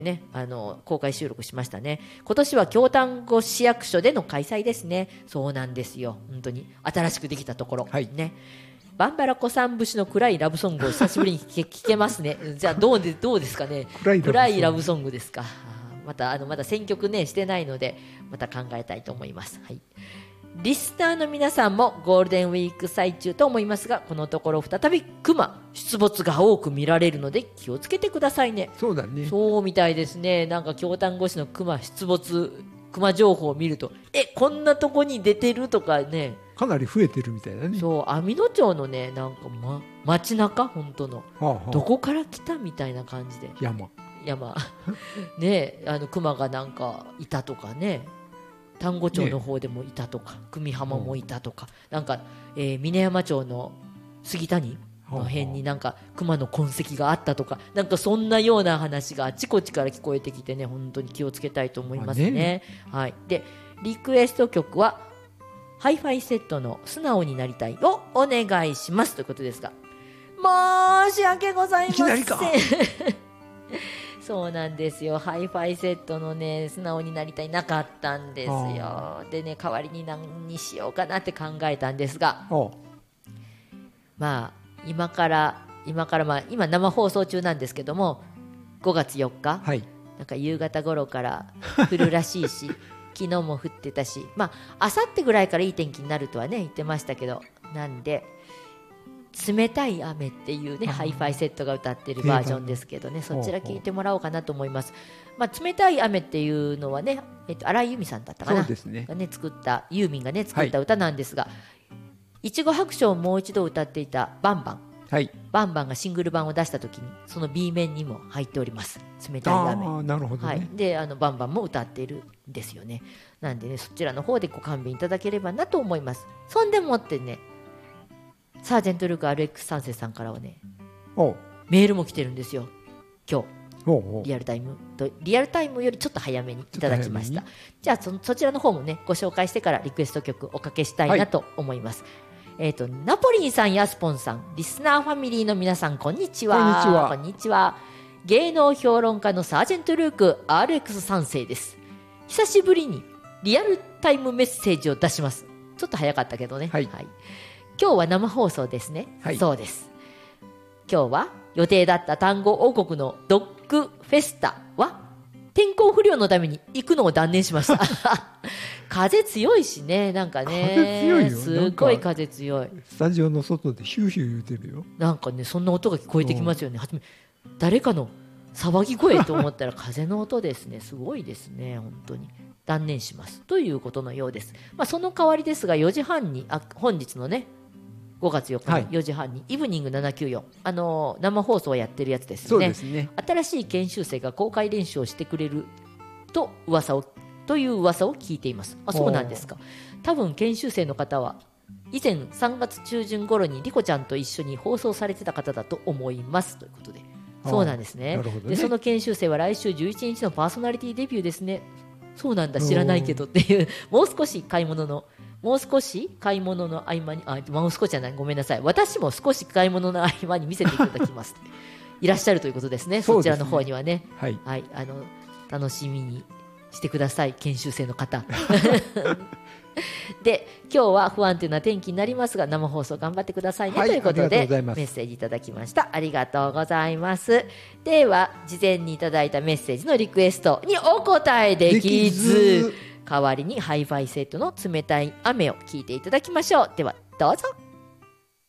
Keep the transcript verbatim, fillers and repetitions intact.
ね、あの公開収録しましたね。今年は京丹後市役所での開催ですね。そうなんですよ、本当に新しくできたところ、はい、ね。バンバラ小さん節の暗いラブソングを久しぶりに聞け、聞けますね。じゃあどうで、どうですかね。暗い暗いラブソングですか。またあのまだ選曲ねしてないのでまた考えたいと思います。はい、リスナーの皆さんもゴールデンウィーク最中と思いますが、このところ再びクマ出没が多く見られるので気をつけてくださいね。 そうだね。 そうみたいですね。なんか京丹後市のクマ出没クマ情報を見ると、えこんなとこに出てるとかね、 かなり増えてるみたいだね。 そう網野町のねなんか、ま、街中本当の、はあはあ、どこから来たみたいな感じで山山ね、あのクマがなんかいたとかね、丹後町の方でもいたとか、ね、久美浜もいたとか、うん、なんか、えー、峰山町の杉谷の辺になんかクマの痕跡があったとか、なんかそんなような話があちこちから聞こえてきてね、本当に気をつけたいと思いますね。ね、はい、でリクエスト曲はハイファイセットの素直になりたいをお願いしますということですが、申し訳ございません。いきなりかそうなんですよ。ハイファイセットのね素直になりたいなかったんですよ。でね代わりに何にしようかなって考えたんですが、まあ今から今からまあ今生放送中なんですけども、ごがつよっか、はい、なんか夕方頃から降るらしいし昨日も降ってたし、まあ明後日ぐらいからいい天気になるとはね言ってましたけど、なんで冷たい雨っていうねハイファイセットが歌ってるバージョンですけどね、そちら聞いてもらおうかなと思います。まあ、冷たい雨っていうのはね、えっと、荒井由実さんだったかな、そうですね、がね作ったユーミンがね作った歌なんですが、はい、いちご白書をもう一度歌っていたバンバン、はい、バンバンがシングル版を出した時にその B 面にも入っております。冷たい雨。 あ、なるほどね、 はい、であのバンバンも歌っているんですよね。なんでねそちらの方でご勘弁いただければなと思います。そんでもってねサージェントルーク アールエックス 三世さんからはねメールも来てるんですよ今日。おうおうリアルタイムとリアルタイムよりちょっと早めにいただきました。じゃあ そ, そちらの方もねご紹介してからリクエスト曲おかけしたいなと思います。はい、えーとナポリンさんやスポンさんリスナーファミリーの皆さんこんにちは。こんにちは。こんにちは。芸能評論家のサージェントルーク アールエックス 三世です。久しぶりにリアルタイムメッセージを出します。ちょっと早かったけどね。はい、はい、今日は生放送ですね。はい、そうです。今日は予定だった単語王国のドッグフェスタは天候不良のために行くのを断念しました風強いしね、なんかね風強いよ、すごい風強い。 スタジオの外でヒューヒュー言うてるよ。 なんかねそんな音が聞こえてきますよね。はじめ誰かの騒ぎ声と思ったら風の音ですね。すごいですね本当に。断念しますということのようです。まあ、その代わりですがよじはんにあ本日のねごがつよっかのよじはんに、はい、イブニングななきゅうよん、あのー、生放送をやってるやつですよね。そうですね。新しい研修生が公開練習をしてくれると噂をという噂を聞いています。あ、そうなんですか。多分研修生の方は以前さんがつちゅうじゅん頃にリコちゃんと一緒に放送されてた方だと思いますということで、そうなんですね。なるほどね。でその研修生は来週じゅういちにちのパーソナリティデビューですね。そうなんだ知らないけどっていうもう少し買い物のもう少し買い物の合間にあもう少しじゃないごめんなさい私も少し買い物の合間に見せていただきますいらっしゃるということですね。 そ, すねそちらの方にはね、はい、はい、あの楽しみにしてください研修生の方で今日は不安定な天気になりますが生放送頑張ってくださいね、はい、ということでメッセージいただきました。ありがとうございます。では事前にいただいたメッセージのリクエストにお答えできず代わりにハイファイセットの冷たい雨を聞いていただきましょう。ではどうぞ。